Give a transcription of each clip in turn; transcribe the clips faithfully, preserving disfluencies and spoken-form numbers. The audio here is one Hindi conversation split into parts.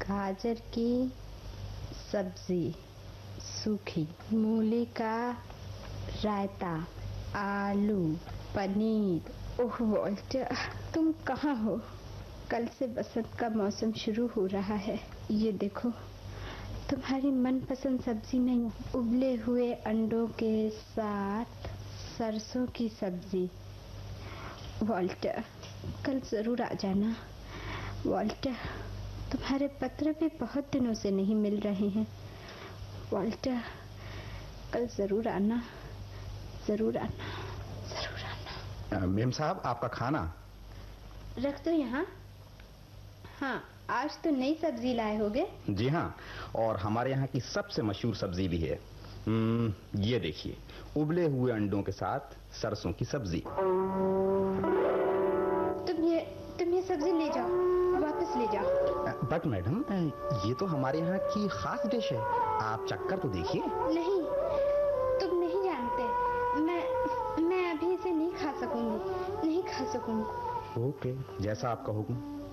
गाजर की सब्जी, सूखी मूली का रायता, आलू, पनीर। ओह वॉल्टर, तुम कहाँ हो? कल से बसंत का मौसम शुरू हो रहा है। ये देखो, तुम्हारी मनपसंद सब्जी नहीं, उबले हुए अंडों के साथ सरसों की सब्जी। वॉल्टर, कल जरूर आ जाना। वॉल्टर, तुम्हारे पत्र भी बहुत दिनों से नहीं मिल रहे हैं। वॉल्टर, कल जरूर आना, जरूर आना, जरूर आना। मेम साहब, आपका खाना रख दो यहाँ। हाँ, आज तो नई सब्जी लाए होगे। जी हाँ, और हमारे यहाँ की सबसे मशहूर सब्जी भी है। ये देखिए, उबले हुए अंडों के साथ सरसों की सब्जी। तुम ये तुम ये सब्जी ले जाओ, वापस ले जाओ। बट मैडम, ये तो हमारे यहाँ की खास डिश है, आप चक्कर तो देखिए। नहीं, तुम नहीं जानते, मैं मैं अभी इसे नहीं खा सकूंगी, नहीं खा सकूंगी। ओके, जैसा आपका हुक्म।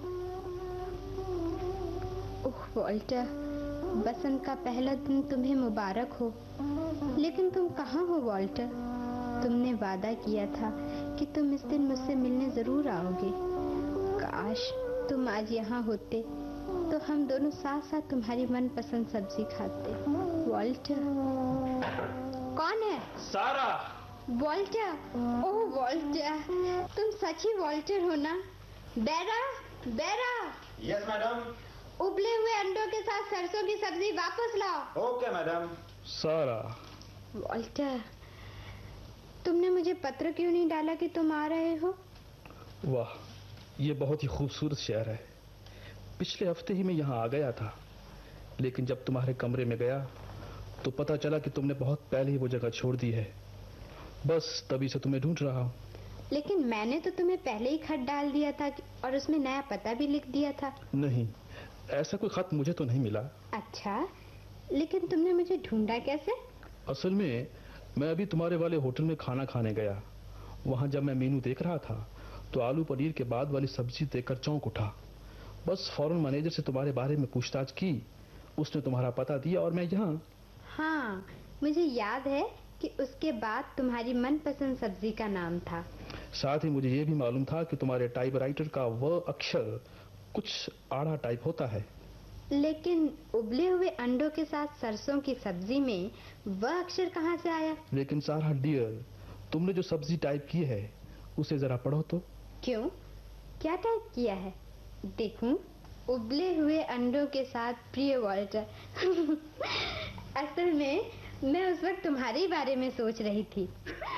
ओह वॉल्टर, बसंत का पहला दिन तुम्हें मुबारक हो। लेकिन तुम कहाँ हो वॉल्टर? तुमने वादा किया था कि तुम इस दिन मुझसे मिलने जरूर आओगे। काश तुम आज यहाँ होते तो हम दोनों साथ साथ तुम्हारी मनपसंद सब्जी खाते। वॉल्टर। कौन है? सारा। वॉल्टर, ओह वॉल्टर, तुम सच ही वॉल्टर हो ना? बेरा, बेरा। Yes madam. उबले हुए अंडों के साथ सरसों की सब्जी वापस लाओ। Okay madam. सारा। वॉल्टर, तुमने मुझे पत्र क्यों नहीं डाला कि तुम आ रहे हो? वाह, ये बहुत ही खूबसूरत शहर है। पिछले हफ्ते ही मैं यहाँ आ गया था, लेकिन जब तुम्हारे कमरे में गया तो पता चला कि तुमने बहुत पहले ही वो जगह छोड़ दी है। बस तभी से तुम्हें ढूंढ रहा हूँ। लेकिन मैंने तो तुम्हें पहले ही खत डाल दिया था और उसमें नया पता भी लिख दिया था। नहीं, ऐसा कोई खत मुझे तो नहीं मिला। अच्छा, लेकिन तुमने मुझे ढूंढा कैसे? असल में मैं अभी तुम्हारे वाले होटल में खाना खाने गया। वहाँ जब मैं मेनू देख रहा था तो आलू पनीर के बाद वाली सब्जी देखकर चौंक उठा। बस फौरन मैनेजर से तुम्हारे बारे में पूछताछ की, उसने तुम्हारा पता दिया और मैं यहाँ। हाँ, मुझे याद है कि उसके बाद तुम्हारी मनपसंद सब्जी का नाम था। साथ ही मुझे ये भी मालूम था कि तुम्हारे टाइपराइटर का वह अक्षर कुछ आड़ा टाइप होता है। लेकिन उबले हुए अंडों के साथ सरसों की सब्जी में वह अक्षर कहाँ से आया? लेकिन सारा डियर, तुमने जो सब्जी टाइप की है उसे जरा पढ़ो तो। क्यों, क्या टाइप किया है? देखूं। उबले हुए अंडों के साथ प्रिय वॉल्टर। असल में मैं उस वक्त तुम्हारे बारे में सोच रही थी।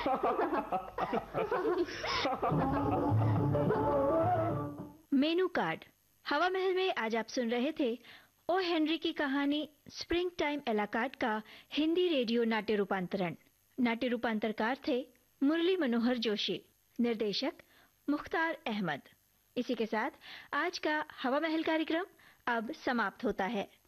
Menu card. हवा महल में आज आप सुन रहे थे ओ हेनरी की कहानी स्प्रिंग टाइम एलाकार्ड का हिंदी रेडियो नाट्य रूपांतरण। नाट्य रूपांतरकार थे मुरली मनोहर जोशी, निर्देशक मुख्तार अहमद। इसी के साथ आज का हवा महल कार्यक्रम अब समाप्त होता है।